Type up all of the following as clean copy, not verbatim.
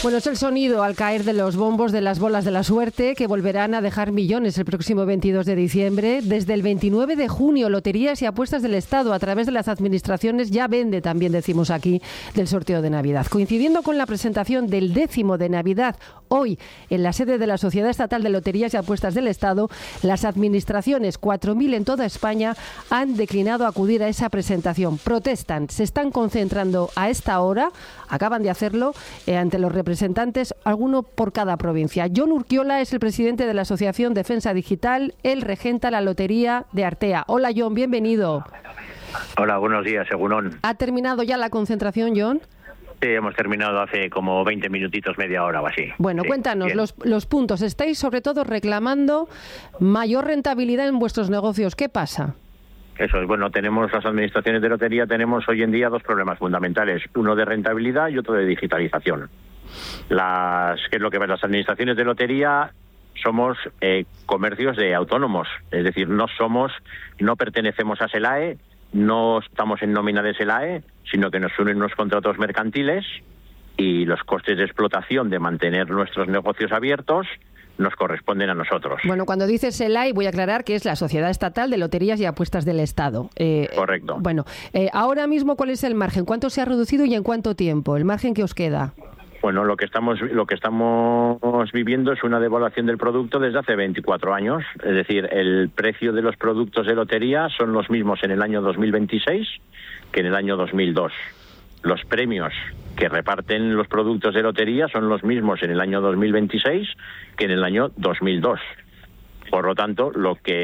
Bueno, es el sonido al caer de los bombos de las bolas de la suerte que volverán a dejar millones el próximo 22 de diciembre. Desde el 29 de junio, Loterías y Apuestas del Estado, a través de las administraciones, ya vende, también decimos aquí, del sorteo de Navidad. Coincidiendo con la presentación del 10º de Navidad, hoy, en la sede de la Sociedad Estatal de Loterías y Apuestas del Estado, las administraciones, 4.000 en toda España, han declinado acudir a esa presentación. Protestan, se están concentrando a esta hora, acaban de hacerlo, ante los representantes, alguno por cada provincia. Jon Urquiola es el presidente de la Asociación Defensa Digital. Él regenta la Lotería de Artea. Hola, Jon, bienvenido. Hola, buenos días, Egunon. ¿Ha terminado ya la concentración, Jon? Sí, hemos terminado hace como 20 minutitos, media hora o así. Bueno, sí, cuéntanos los puntos. Estáis sobre todo reclamando mayor rentabilidad en vuestros negocios. ¿Qué pasa? Eso es, bueno, tenemos las administraciones de lotería, tenemos hoy en día dos problemas fundamentales, uno de rentabilidad y otro de digitalización. ¿Qué es lo que ves? Las administraciones de lotería somos comercios de autónomos, es decir, no pertenecemos a SELAE, no estamos en nómina de SELAE, sino que nos unen unos contratos mercantiles y los costes de explotación de mantener nuestros negocios abiertos nos corresponden a nosotros. Bueno, cuando dices SELAE, voy a aclarar que es la Sociedad Estatal de Loterías y Apuestas del Estado. Correcto. Bueno, ahora mismo, ¿cuál es el margen? ¿Cuánto se ha reducido y en cuánto tiempo? ¿El margen que os queda? Bueno, lo que estamos viviendo es una devaluación del producto desde hace 24 años. Es decir, el precio de los productos de lotería son los mismos en el año 2026 que en el año 2002. Los premios que reparten los productos de lotería son los mismos en el año 2026 que en el año 2002. Por lo tanto,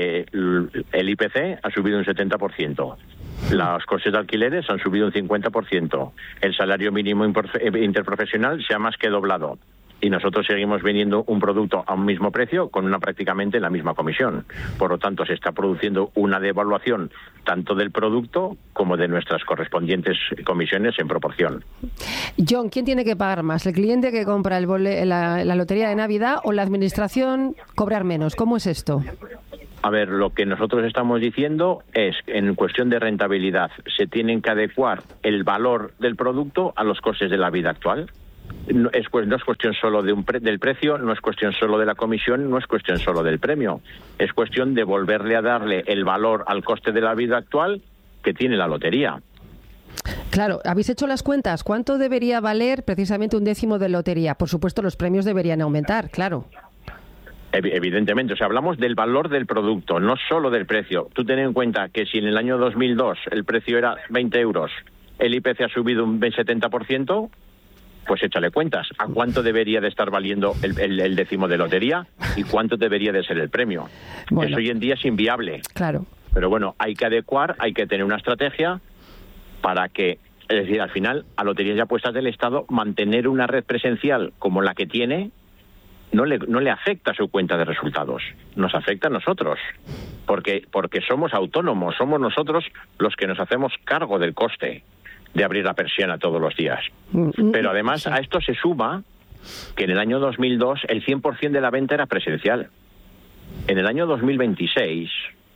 el IPC ha subido un 70%. Los costes de alquileres han subido un 50%. El salario mínimo interprofesional se ha más que doblado. Y nosotros seguimos vendiendo un producto a un mismo precio con prácticamente la misma comisión. Por lo tanto, se está produciendo una devaluación tanto del producto como de nuestras correspondientes comisiones en proporción. Jon, ¿quién tiene que pagar más? ¿El cliente que compra la lotería de Navidad o la administración cobrar menos? ¿Cómo es esto? A ver, lo que nosotros estamos diciendo es, en cuestión de rentabilidad, se tienen que adecuar el valor del producto a los costes de la vida actual. No es cuestión solo del precio, no es cuestión solo de la comisión, no es cuestión solo del premio. Es cuestión de volverle a darle el valor al coste de la vida actual que tiene la lotería. Claro, ¿habéis hecho las cuentas? ¿Cuánto debería valer precisamente un décimo de lotería? Por supuesto, los premios deberían aumentar, claro. Evidentemente, o sea, hablamos del valor del producto, no solo del precio. Tú ten en cuenta que si en el año 2002 el precio era 20 euros, el IPC ha subido un 70%, pues échale cuentas. ¿A cuánto debería de estar valiendo el décimo de lotería y cuánto debería de ser el premio? Bueno, eso hoy en día es inviable. Claro. Pero bueno, hay que adecuar, hay que tener una estrategia para que, es decir, al final, a Loterías y Apuestas del Estado, mantener una red presencial como la que tiene no le afecta a su cuenta de resultados, nos afecta a nosotros, porque somos autónomos, somos nosotros los que nos hacemos cargo del coste de abrir la persiana todos los días. Pero además a esto se suma que en el año 2002 el 100% de la venta era presencial. En el año 2026,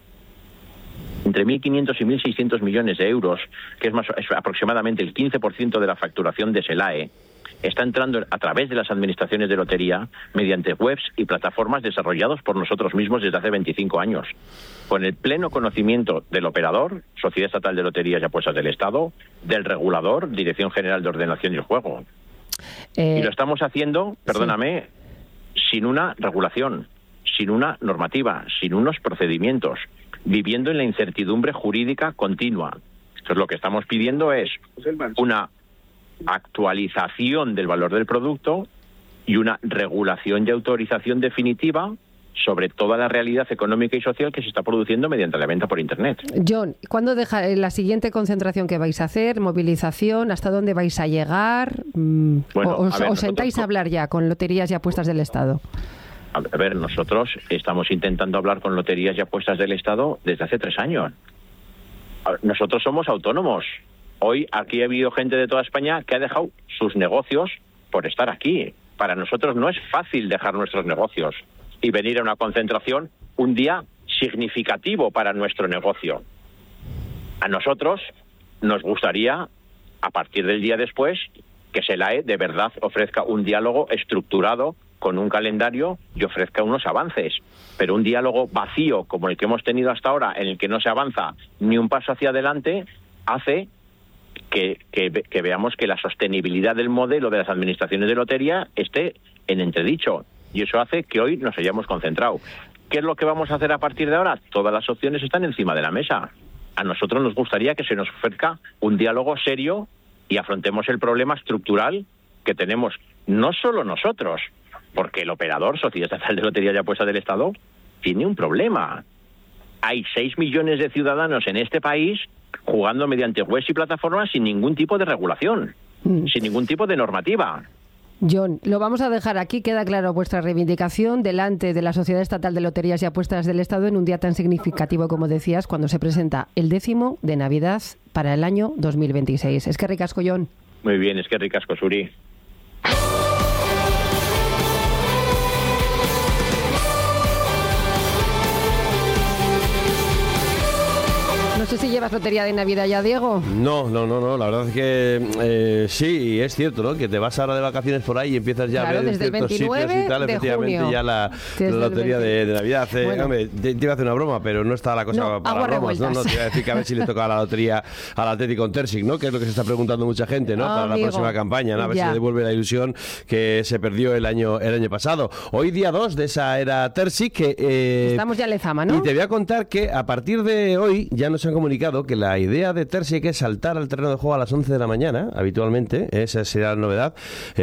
entre 1.500 y 1.600 millones de euros, que es aproximadamente el 15% de la facturación de SELAE, está entrando a través de las administraciones de lotería mediante webs y plataformas desarrollados por nosotros mismos desde hace 25 años, con el pleno conocimiento del operador, Sociedad Estatal de Loterías y Apuestas del Estado, del regulador, Dirección General de Ordenación del Juego. Y lo estamos haciendo, perdóname, sin una regulación, sin una normativa, sin unos procedimientos, viviendo en la incertidumbre jurídica continua. Entonces, lo que estamos pidiendo es una actualización del valor del producto y una regulación y autorización definitiva sobre toda la realidad económica y social que se está produciendo mediante la venta por Internet. Jon, ¿cuándo deja la siguiente concentración que vais a hacer? ¿Movilización? ¿Hasta dónde vais a llegar? Bueno, ¿Os sentáis a hablar ya con Loterías y Apuestas del Estado? A ver, nosotros estamos intentando hablar con Loterías y Apuestas del Estado desde hace 3 años. Nosotros somos autónomos. Hoy aquí ha habido gente de toda España que ha dejado sus negocios por estar aquí. Para nosotros no es fácil dejar nuestros negocios y venir a una concentración un día significativo para nuestro negocio. A nosotros nos gustaría, a partir del día después, que SELAE de verdad ofrezca un diálogo estructurado con un calendario y ofrezca unos avances. Pero un diálogo vacío como el que hemos tenido hasta ahora, en el que no se avanza ni un paso hacia adelante, hace que veamos que la sostenibilidad del modelo de las administraciones de lotería esté en entredicho. Y eso hace que hoy nos hayamos concentrado. ¿Qué es lo que vamos a hacer a partir de ahora? Todas las opciones están encima de la mesa. A nosotros nos gustaría que se nos ofrezca un diálogo serio y afrontemos el problema estructural que tenemos no solo nosotros, porque el operador, Sociedad Estatal de Loterías y Apuestas del Estado, tiene un problema. Hay 6 millones de ciudadanos en este país jugando mediante webs y plataformas sin ningún tipo de regulación, sin ningún tipo de normativa. John, lo vamos a dejar aquí. Queda claro vuestra reivindicación delante de la Sociedad Estatal de Loterías y Apuestas del Estado en un día tan significativo como decías, cuando se presenta el 10º de Navidad para el año 2026. Es que ricasco, John. Muy bien, es que ricasco, Suri. No sé si llevas lotería de Navidad ya, Diego. No, la verdad es que sí, es cierto, ¿no? Que te vas ahora de vacaciones por ahí y empiezas ya a ver desde ciertos el 29 sitios y tal, de efectivamente junio. ya la lotería de Navidad. Bueno. Hombre, te iba a hacer una broma, pero no está la cosa para bromas, ¿no? No, te iba a decir que a ver si le toca la lotería al Atlético en Tersic, ¿no? Que es lo que se está preguntando mucha gente, ¿no? Para la próxima campaña, ¿no? A ver si le devuelve la ilusión que se perdió el año pasado. Hoy día 2 de esa era Tersic, que estamos ya en Lezama, ¿no? Y te voy a contar que a partir de hoy ya nos han comunicado que la idea de Tersic es saltar al terreno de juego a las 11 de la mañana, habitualmente, esa será la novedad,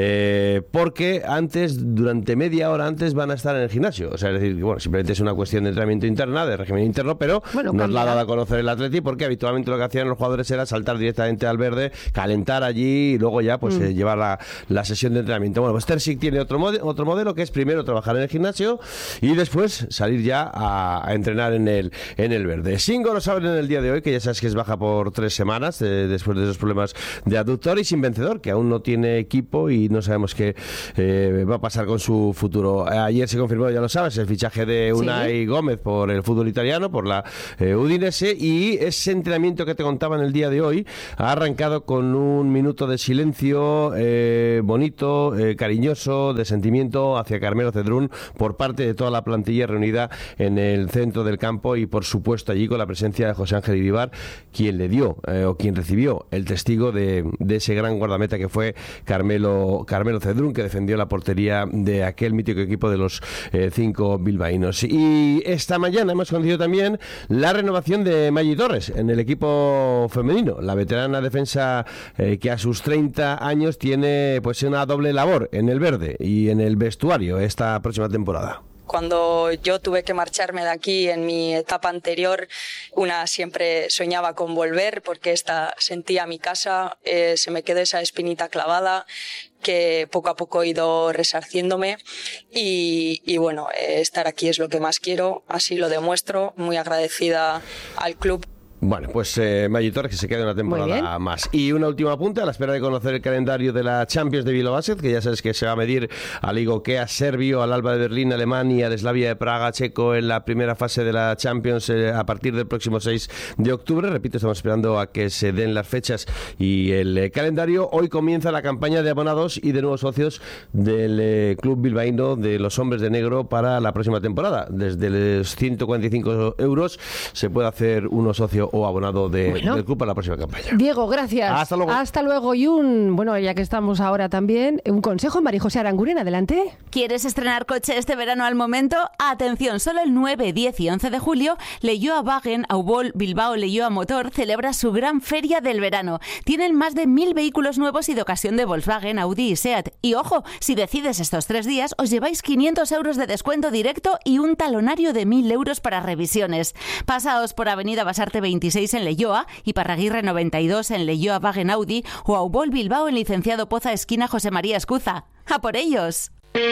porque durante media hora antes van a estar en el gimnasio. O sea, es decir, bueno, simplemente es una cuestión de entrenamiento interna, de régimen interno, pero nos la ha dado a conocer el Atleti, porque habitualmente lo que hacían los jugadores era saltar directamente al verde, calentar allí y luego ya pues llevar la sesión de entrenamiento. Bueno, pues Tersic tiene otro modelo, que es primero trabajar en el gimnasio y después salir ya a entrenar en el verde. Singo lo saben en el día de hoy, que ya sabes que es baja por 3 semanas después de esos problemas de aductor, y sin vencedor, que aún no tiene equipo y no sabemos qué va a pasar con su futuro. Ayer se confirmó, ya lo sabes, el fichaje de Unai Gómez por el fútbol italiano, por la Udinese, y ese entrenamiento que te contaba en el día de hoy ha arrancado con un minuto de silencio bonito, cariñoso, de sentimiento hacia Carmelo Cedrún por parte de toda la plantilla reunida en el centro del campo, y por supuesto allí con la presencia de José Ángel Iribar, quien le dio o quien recibió el testigo de ese gran guardameta que fue Carmelo Cedrún, que defendió la portería de aquel mítico equipo de los 5 bilbaínos. Y esta mañana hemos conocido también la renovación de Maggi Torres en el equipo femenino, la veterana defensa que a sus 30 años tiene pues una doble labor en el verde y en el vestuario esta próxima temporada. Cuando yo tuve que marcharme de aquí en mi etapa anterior, una siempre soñaba con volver, porque esta sentía mi casa, se me quedó esa espinita clavada que poco a poco he ido resarciéndome, y bueno, estar aquí es lo que más quiero, así lo demuestro, muy agradecida al club. Bueno, pues Maggi Torres, que se queda una temporada más. Y una última apunte, a la espera de conocer el calendario de la Champions de Bilbao Basket, que ya sabes que se va a medir al Igokea serbio, al Alba de Berlín alemán y a Slavia de Praga checo en la primera fase de la Champions a partir del próximo 6 de octubre. Repito, estamos esperando a que se den las fechas y el calendario. Hoy comienza la campaña de abonados y de nuevos socios del club bilbaíno de los hombres de negro para la próxima temporada. Desde los 145 euros se puede hacer uno socio o abonado del club para la próxima campaña. Diego, gracias. Hasta luego. Hasta luego. Y ya que estamos ahora también, un consejo, María José Aranguren, adelante. ¿Quieres estrenar coche este verano al momento? Atención, solo el 9, 10 y 11 de julio, Leioa Wagen, Aubol, Bilbao Leioa Motor celebra su gran feria del verano. Tienen más de 1000 vehículos nuevos y de ocasión de Volkswagen, Audi y Seat. Y ojo, si decides estos 3 días, os lleváis 500 euros de descuento directo y un talonario de 1000 euros para revisiones. Pasaos por Avenida Basarte 26 en Leioa y Parraguirre 92 en Leioa Wagen Audi, o Aubol Bilbao en Licenciado Poza esquina José María Escuza. ¡A por ellos!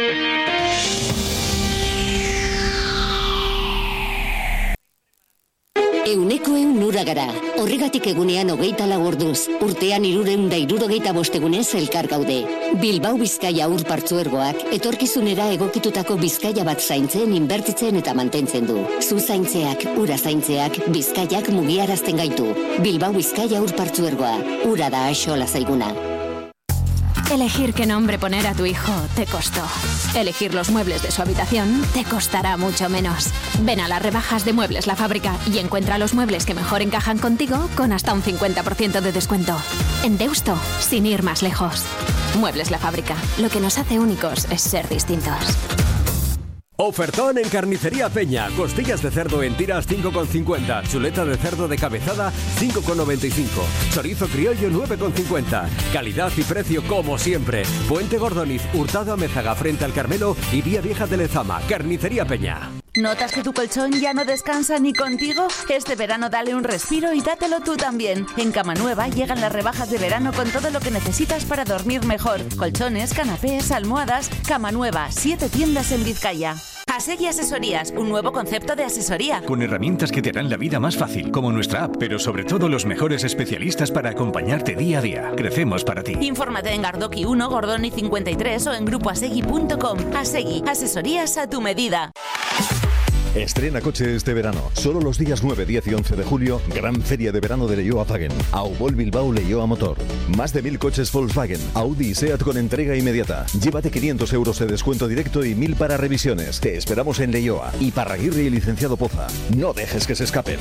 Euneko ura gara. Horregatik egunean 24 orduz. Urtean 365 egunez elkar gaude. Bilbao Bizkaia Ur Partzuergoak etorkizunera egokitutako Bizkaia bat zaintzen, inbertitzen eta mantentzen du. Zu zaintzeak, ura zaintzeak, Bizkaiak mugiarazten gaitu. Bilbao Bizkaia Ur Partzuergoa. Ura da axola zaiguna. Elegir qué nombre poner a tu hijo te costó. Elegir los muebles de su habitación te costará mucho menos. Ven a las rebajas de Muebles La Fábrica y encuentra los muebles que mejor encajan contigo con hasta un 50% de descuento. En Deusto, sin ir más lejos. Muebles La Fábrica. Lo que nos hace únicos es ser distintos. Ofertón en Carnicería Peña. Costillas de cerdo en tiras 5,50. Chuleta de cerdo de cabezada 5,95. Chorizo criollo 9,50. Calidad y precio como siempre. Puente Gordoniz, Hurtado Amézaga frente al Carmelo y Vía Vieja de Lezama. Carnicería Peña. ¿Notas que tu colchón ya no descansa ni contigo? Este verano dale un respiro y dátelo tú también. En Cama Nueva llegan las rebajas de verano con todo lo que necesitas para dormir mejor. Colchones, canapés, almohadas. Cama Nueva, 7 tiendas en Vizcaya. Asegui Asesorías, un nuevo concepto de asesoría. Con herramientas que te harán la vida más fácil, como nuestra app, pero sobre todo los mejores especialistas para acompañarte día a día. Crecemos para ti. Infórmate en Gardoki 1, Gordoni 53 o en grupoasegui.com. Asegui, asesorías a tu medida. Estrena coche este verano. Solo los días 9, 10 y 11 de julio, gran feria de verano de Leioa-Wagen. Aubol Bilbao Leioa Motor. Más de 1000 coches Volkswagen, Audi y Seat con entrega inmediata. Llévate 500 euros de descuento directo y 1000 para revisiones. Te esperamos en Leioa, Iparraguirre y Licenciado Poza. No dejes que se escapen.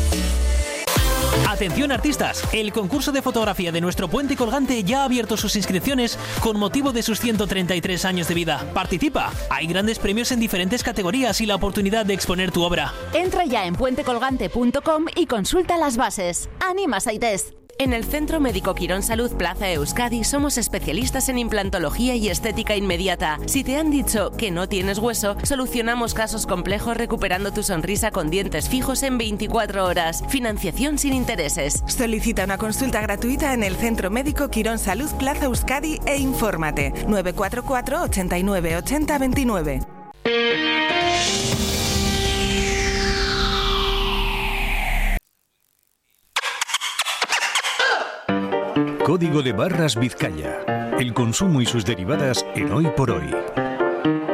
Atención artistas, el concurso de fotografía de nuestro puente colgante ya ha abierto sus inscripciones con motivo de sus 133 años de vida. Participa, hay grandes premios en diferentes categorías y la oportunidad de exponer tu obra. Entra ya en puentecolgante.com y consulta las bases. ¡Anima Saites! En el Centro Médico Quirón Salud Plaza Euskadi somos especialistas en implantología y estética inmediata. Si te han dicho que no tienes hueso, solucionamos casos complejos recuperando tu sonrisa con dientes fijos en 24 horas. Financiación sin intereses. Solicita una consulta gratuita en el Centro Médico Quirón Salud Plaza Euskadi e infórmate. 944 89 80 29. Código de Barras Vizcaya. El consumo y sus derivadas en Hoy por Hoy.